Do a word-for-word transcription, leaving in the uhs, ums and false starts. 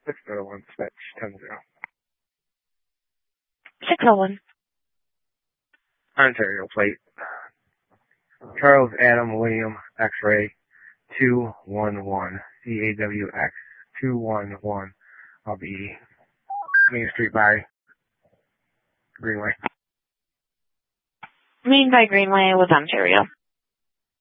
six oh one, switch, ten zero. six oh one. Ontario plate. Charles Adam William X-ray two one one. C A W X two one one. I'll be Main Street by Greenway. Main by Greenway with Ontario.